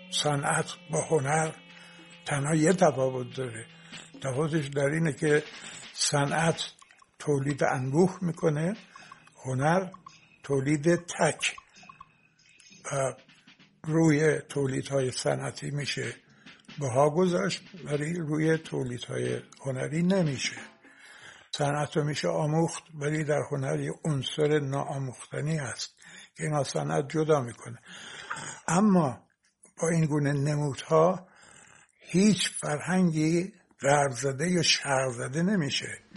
صنعت با هنر تنها یه تفاوت داره. تفاوتش در اینه که صنعت تولید انبوه میکنه، هنر تولید تک. روی تولیدهای صنعتی میشه بها گذاشت ولی روی تولیدهای هنری نمیشه. صنعت رو میشه آموخت ولی در هنر یه عنصر ناآموختنی هست که این صنعت جدا میکنه. اما با این گونه نمودها هیچ فرهنگی غرب زده یا شرق زده نمیشه.